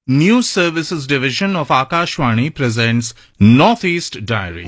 News Services Division of Akashvani presents Northeast Diary.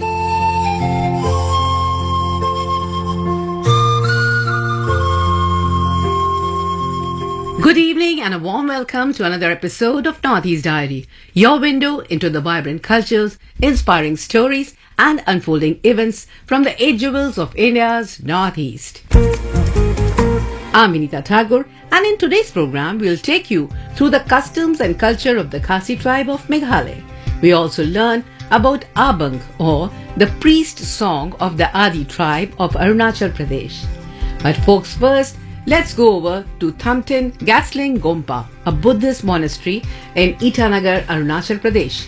Good evening and a warm welcome to another episode of Northeast Diary, your window into the vibrant cultures, inspiring stories and unfolding events from the eight jewels of India's Northeast. I'm Vinita Tagore, and in today's program we'll take you through the customs and culture of the Khasi tribe of Meghalaya. We also learn about Abang, or the priest song of the Adi tribe of Arunachal Pradesh. But folks, first, let's go over to Thamtin Gasling Gompa, a Buddhist monastery in Itanagar, Arunachal Pradesh.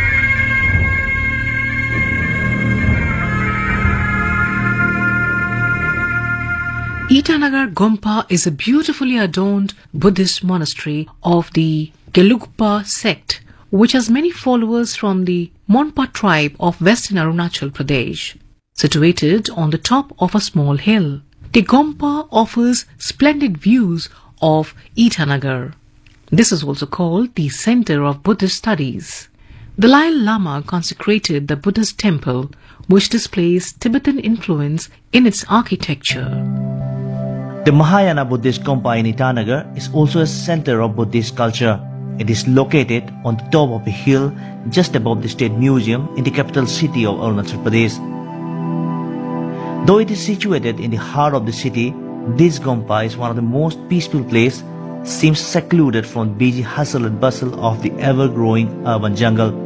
Itanagar Gompa is a beautifully adorned Buddhist monastery of the Gelugpa sect, which has many followers from the Monpa tribe of Western Arunachal Pradesh. Situated on the top of a small hill, the Gompa offers splendid views of Itanagar. This is also called the center of Buddhist studies. The Dalai Lama consecrated the Buddhist temple, which displays Tibetan influence in its architecture. The Mahayana Buddhist Gompa in Itanagar is also a center of Buddhist culture. It is located on the top of a hill just above the State Museum in the capital city of Arunachal Pradesh. Though it is situated in the heart of the city, this Gompa is one of the most peaceful places, seems secluded from the busy hustle and bustle of the ever-growing urban jungle.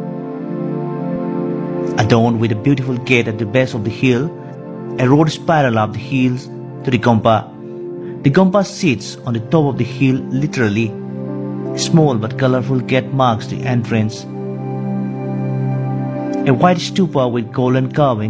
Adorned with a beautiful gate at the base of the hill, a road is parallel up the hills to the Gompa. The Gompa sits on the top of the hill literally. A small but colorful gate marks the entrance. A white stupa with golden carving